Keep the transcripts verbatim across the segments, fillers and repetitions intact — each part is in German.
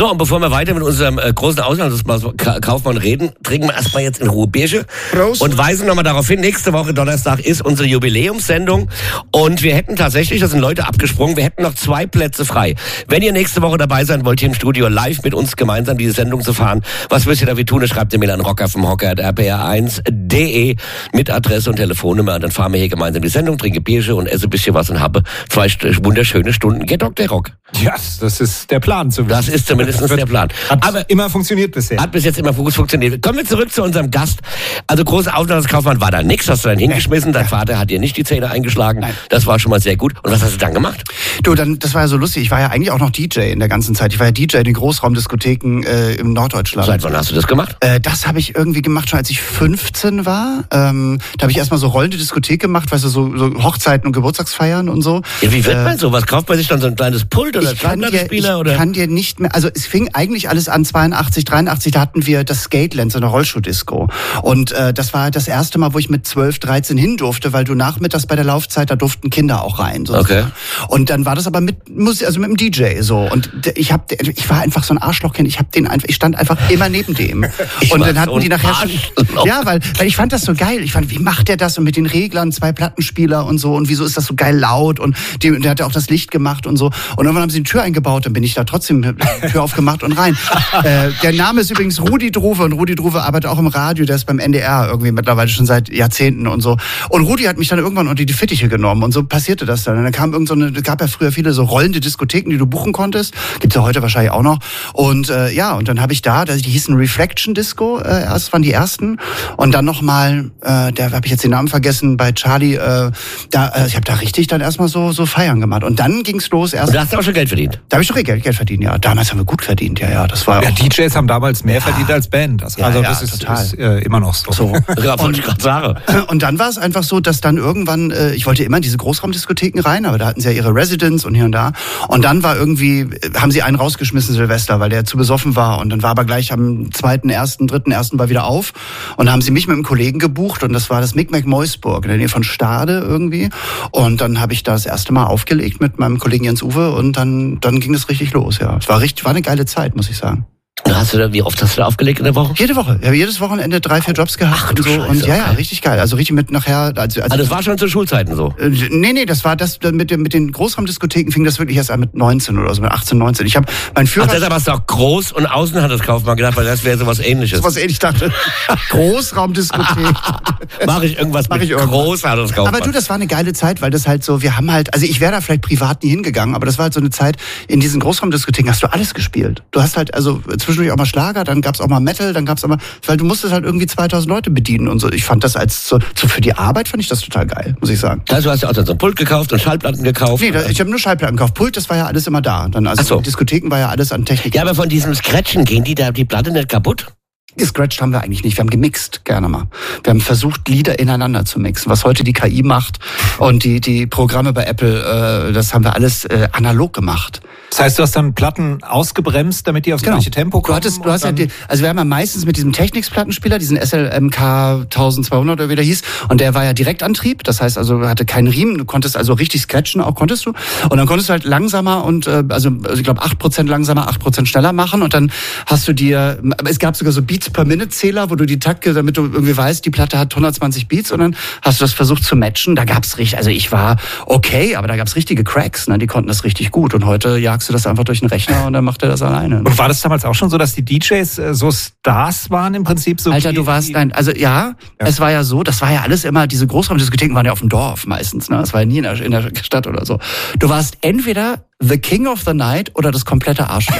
So, und bevor wir weiter mit unserem äh, großen Auslandskaufmann reden, trinken wir erstmal jetzt in Ruhe Bierchen. Prost. Und weisen nochmal darauf hin, nächste Woche Donnerstag ist unsere Jubiläumssendung. Und wir hätten tatsächlich, da sind Leute abgesprungen, wir hätten noch zwei Plätze frei. Wenn ihr nächste Woche dabei sein wollt, hier im Studio live mit uns gemeinsam diese Sendung zu fahren, was müsst ihr dafür tun? Schreibt ihr mir an Rocker vom Hocker at r p r eins punkt d e mit Adresse und Telefonnummer. Und dann fahren wir hier gemeinsam die Sendung, trinke Bierchen und esse ein bisschen was und habe zwei wunderschöne Stunden. Geht Doktor Rock. Ja, das ist der Plan zumindest. Das ist zumindest der Plan. Hat Aber immer funktioniert bisher. Hat bis jetzt immer gut funktioniert. Kommen wir zurück zu unserem Gast. Also großer Auslandskaufmann war da nix, hast du dann hingeschmissen. Dein Vater hat dir nicht die Zähne eingeschlagen. Nein. Das war schon mal sehr gut. Und was hast du dann gemacht? Du, dann, das war ja so lustig. Ich war ja eigentlich auch noch D J in der ganzen Zeit. Ich war ja D J in den Großraumdiskotheken äh, im Norddeutschland. Seit wann hast du das gemacht? Äh, das habe ich irgendwie gemacht, schon als ich fünfzehn war. Ähm, da habe ich erstmal so rollende Diskothek gemacht, weißt du, so, so Hochzeiten und Geburtstagsfeiern und so. Ja, wie wird äh, man so? Was kauft man sich dann, so ein kleines Pult oder Ich kann, dir, ich oder? kann dir nicht mehr, also es fing eigentlich alles an, zweiundachtzig, dreiundachtzig, da hatten wir das Skateland, so eine Rollschuh-Disco. Und äh, das war das erste Mal, wo ich mit zwölf, dreizehn hin durfte, weil du nachmittags bei der Laufzeit, da durften Kinder auch rein. Sozusagen. Okay. Und dann war das aber mit Musik, also mit dem D J so. Und ich hab, ich war einfach so ein Arschlochkind, ich hab den einfach, ich stand einfach immer neben dem. Ich und war dann hatten so die nachher schon, Arschloch. ja, weil, weil ich fand das so geil. Ich fand, wie macht der das? Und mit den Reglern, zwei Plattenspieler und so. Und wieso ist das so geil laut? Und die, der hat ja auch das Licht gemacht und so. Und irgendwann haben sie eine Tür eingebaut, dann bin ich da trotzdem die Tür aufgemacht und rein. äh, der Name ist übrigens Rudi Druwe und Rudi Druwe arbeitet auch im Radio, der ist beim N D R irgendwie mittlerweile schon seit Jahrzehnten und so. Und Rudi hat mich dann irgendwann unter die Fittiche genommen und so passierte das dann. Und dann kam irgend so eine, gab ja früher viele so rollende Diskotheken, die du buchen konntest. Gibt's ja heute wahrscheinlich auch noch. Und äh, ja, und dann habe ich da, die hießen Reflection Disco, äh, erst waren die ersten. Und dann nochmal, äh, da habe ich jetzt den Namen vergessen, bei Charlie, äh, da, äh, ich habe da richtig dann erstmal so so Feiern gemacht. Und dann ging's los erst. Und da hast du auch schon Geld verdient? Da habe ich schon Geld, Geld verdient, ja. Damals haben wir gut verdient, ja, ja. Das war ja, auch, D Js haben damals mehr ja. verdient als Band. Das, ja, also ja, das ist, total. ist äh, immer noch so. so. Ja, wollte ich gerade sagen. Und dann war es einfach so, dass dann irgendwann, äh, ich wollte immer in diese Großraumdiskotheken rein, aber da hatten sie ja ihre Residence und hier und da. Und dann war irgendwie, haben sie einen rausgeschmissen, Silvester, weil der zu besoffen war. Und dann war aber gleich am zweiten, ersten, dritten, ersten war wieder auf. Und dann haben sie mich mit einem Kollegen gebucht und das war das Micmac Moisburg in der Nähe von Stade irgendwie. Und dann habe ich da das erste Mal aufgelegt mit meinem Kollegen Jens Uwe und dann, dann ging es richtig los, ja. Es war richtig, war eine geile Zeit, muss ich sagen. Und hast du da, wie oft hast du da aufgelegt in der Woche? Jede Woche. Ich habe jedes Wochenende drei, vier Jobs gehabt. Ach, und du so. Scheiße, Und ja, ja, okay. richtig geil. Also richtig mit nachher. Also, also Ah, das war schon zu Schulzeiten so? Äh, nee, nee, das war das mit, dem, mit den Großraumdiskotheken fing das wirklich erst an mit neunzehn oder so, mit achtzehn, neunzehn. Ich habe meinen Ach, Führerschein... deshalb hast du auch Groß- und Außenhandelskaufmann gedacht, weil das wäre sowas Ähnliches. was ähnlich dachte. Großraumdiskothek. Mach ich irgendwas Mach mit ich irgendwas. Großhandelskaufmann. Aber du, das war eine geile Zeit, weil das halt so, wir haben halt, also ich wäre da vielleicht privat nie hingegangen, aber das war halt so eine Zeit, in diesen Großraumdiskotheken hast du alles gespielt. Du hast halt, also zwischendurch auch mal Schlager, dann gab's auch mal Metal, dann gab's aber, weil du musstest halt irgendwie zweitausend Leute bedienen und so. Ich fand das als so, so für die Arbeit fand ich das total geil, muss ich sagen. Also hast du auch dann so ein Pult gekauft und Schallplatten gekauft? Nee, da, ich habe nur Schallplatten gekauft. Pult, das war ja alles immer da. Dann also Ach so. die Diskotheken war ja alles an Technik. Ja, aber von diesem Scratchen gehen die da die Platte nicht kaputt? Gescratcht haben wir eigentlich nicht. Wir haben gemixt, gerne mal. Wir haben versucht, Lieder ineinander zu mixen. Was heute die K I macht und die die Programme bei Apple, äh, das haben wir alles äh, analog gemacht. Das heißt, du hast dann Platten ausgebremst, damit die aufs Genau. gleiche Tempo kommen? Du hattest, du hast ja die, also wir haben ja meistens mit diesem Technics-Plattenspieler, diesen S L M K zwölfhundert oder wie der hieß, und der war ja Direktantrieb, das heißt also, hatte keinen Riemen, du konntest also richtig scratchen, auch konntest du, und dann konntest du halt langsamer und, äh, also, also ich glaube acht Prozent langsamer, acht Prozent schneller machen, und dann hast du dir, es gab sogar so Beats per Minute Zähler, wo du die Takte, damit du irgendwie weißt, die Platte hat hundertzwanzig Beats, und dann hast du das versucht zu matchen, da gab's richtig, also ich war okay, aber da gab's richtige Cracks, ne, die konnten das richtig gut, und heute jagst du das einfach durch den Rechner und dann macht er das alleine. Und war das damals auch schon so, dass die D Js äh, so Stars waren im Prinzip? So Alter, wie, du warst, nein, also ja, ja, es war ja so, das war ja alles immer, diese Großraumdiskotheken waren ja auf dem Dorf meistens, ne? Das war ja nie in der, in der Stadt oder so. Du warst entweder The King of the Night oder das komplette Arschloch.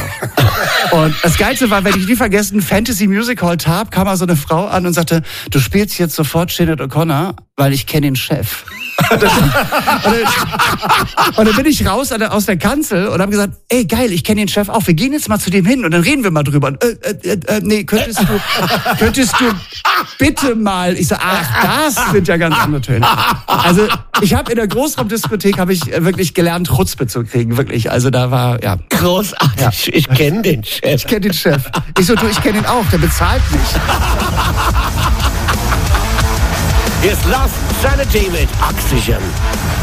Und das Geilste war, wenn ich nie vergessen, Fantasy Music Hall Tab, kam mal so eine Frau an und sagte, du spielst jetzt sofort Sinead O'Connor, weil ich kenne den Chef. Und dann, und, dann, und dann bin ich raus aus der Kanzel und habe gesagt, ey geil, ich kenne den Chef auch, wir gehen jetzt mal zu dem hin und dann reden wir mal drüber. Und, äh, äh, äh, nee, könntest du, könntest du bitte mal, ich sag, ach, das sind ja ganz andere Töne. Also ich habe in der Großraumdiskothek habe ich wirklich gelernt, Chutzpe zu kriegen, wirklich. Also da war, ja. Großartig, ja. Ich kenne den Chef. Ich kenne den Chef. Ich so, du, ich kenne ihn auch, der bezahlt mich. Hier ist Love Sanity mit Oxygen.